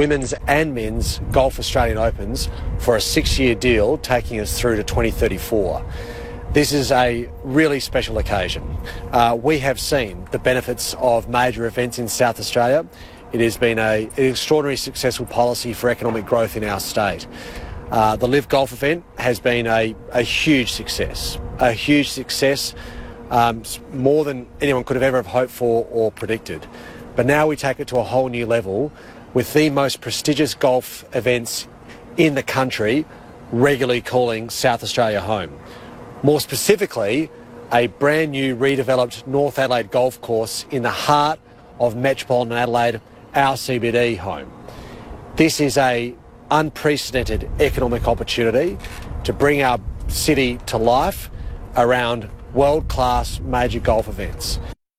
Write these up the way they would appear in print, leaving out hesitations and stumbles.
women's and men's Golf Australian Opens for a 6-year deal taking us through to 2034. This is a really special occasion. We have seen the benefits of major events in South Australia. It has been an extraordinarily successful policy for economic growth in our state. The Live Golf event has been a huge success, more than anyone could have ever hoped for or predicted. But now we take it to a whole new level with the most prestigious golf events in the country regularly calling South Australia home. More specifically, a brand new redeveloped North Adelaide golf course in the heart of metropolitan Adelaide, our CBD home. This is an unprecedented economic opportunity to bring our city to life around world-class major golf events.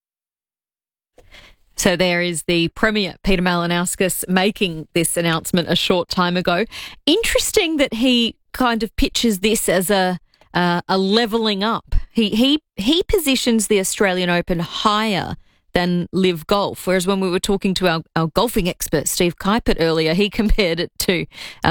So there is the Premier, Peter Malinauskas, making this announcement a short time ago. Interesting that he kind of pitches this as a levelling up. He positions the Australian Open higher than Live Golf, whereas when we were talking to our golfing expert, Steve Kuipert, earlier, he compared it to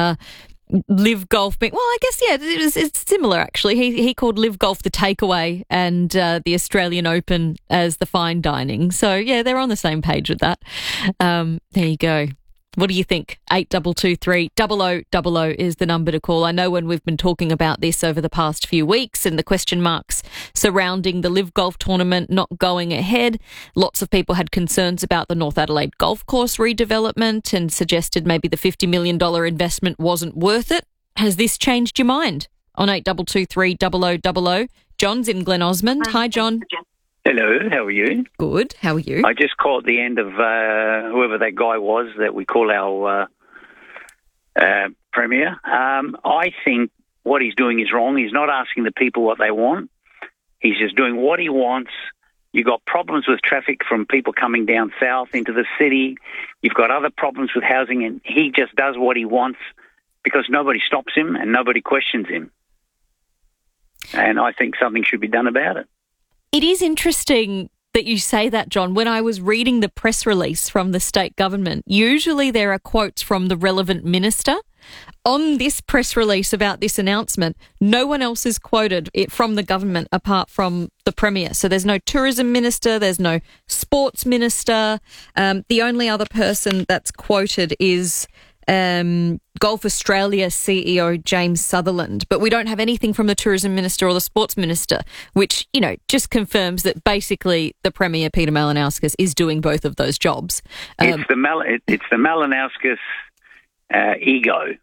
Live Golf being, well, I guess, yeah, it's similar, actually. He called Live Golf the takeaway and the Australian Open as the fine dining. So, yeah, they're on the same page with that. There you go. What do you think? 8223 0000 is the number to call. I know when we've been talking about this over the past few weeks and the question marks surrounding the Live Golf tournament not going ahead, lots of people had concerns about the North Adelaide golf course redevelopment and suggested maybe the $50 million investment wasn't worth it. Has this changed your mind? On 8223 0000. John's in Glen Osmond. Hi, John. Hello, how are you? Good, how are you? I just caught the end of whoever that guy was that we call our Premier. I think what he's doing is wrong. He's not asking the people what they want. He's just doing what he wants. You've got problems with traffic from people coming down south into the city. You've got other problems with housing, and he just does what he wants because nobody stops him and nobody questions him. And I think something should be done about it. It is interesting that you say that, John. When I was reading the press release from the state government, usually there are quotes from the relevant minister. On this press release about this announcement, no one else is quoted from the government apart from the Premier. So there's no tourism minister, there's no sports minister. The only other person that's quoted is Golf Australia CEO James Sutherland, but we don't have anything from the tourism minister or the sports minister, which, you know, just confirms that basically the Premier, Peter Malinauskas, is doing both of those jobs. It's the Malinauskas ego.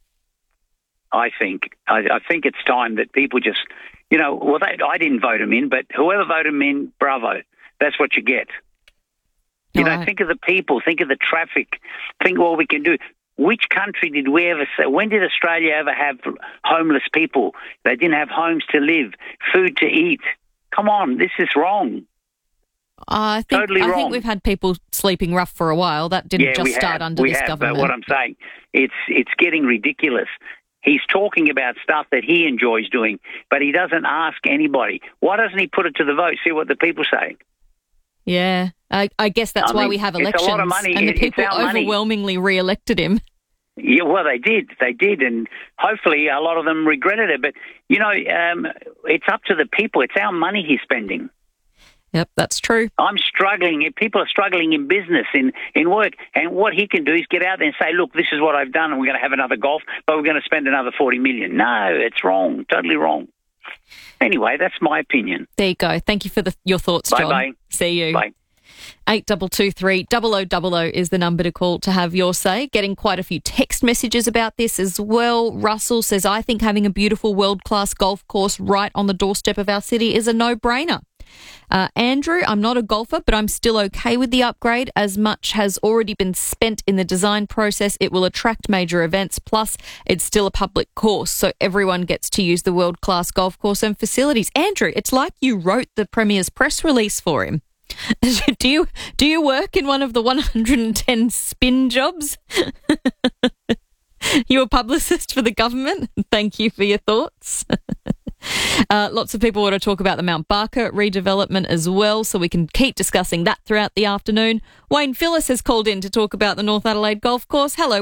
I think it's time that people just, you know, well, I didn't vote him in, but whoever voted him in, bravo. That's what you get. You know, think of the people, think of the traffic, think what we can do. Which country did we ever say? When did Australia ever have homeless people? They didn't have homes to live, food to eat. Come on, this is wrong. I think we've had people sleeping rough for a while. That didn't just start under this government. But what I'm saying, it's getting ridiculous. He's talking about stuff that he enjoys doing, but he doesn't ask anybody. Why doesn't he put it to the vote, see what the people say? Yeah, I guess that's why we have elections. It's a lot of money. And the people overwhelmingly re-elected him. Yeah, well, they did, and hopefully a lot of them regretted it. But, you know, it's up to the people. It's our money he's spending. Yep, that's true. I'm struggling. People are struggling in business, in work. And what he can do is get out there and say, look, this is what I've done, and we're going to have another golf, but we're going to spend another $40 million. No, it's wrong, totally wrong. Anyway, that's my opinion. There you go. Thank you for your thoughts, John. Bye-bye. See you. Bye. 8223 0000 is the number to call to have your say. Getting quite a few text messages about this as well. Russell says, I think having a beautiful world-class golf course right on the doorstep of our city is a no-brainer. Andrew, I'm not a golfer, but I'm still okay with the upgrade. As much has already been spent in the design process, it will attract major events. Plus, it's still a public course, so everyone gets to use the world-class golf course and facilities. Andrew, it's like you wrote the Premier's press release for him. Do you work in one of the 110 spin jobs? You a publicist for the government? Thank you for your thoughts. Lots of people want to talk about the Mount Barker redevelopment as well, so we can keep discussing that throughout the afternoon. Wayne Phillis has called in to talk about the North Adelaide Golf Course. Hello.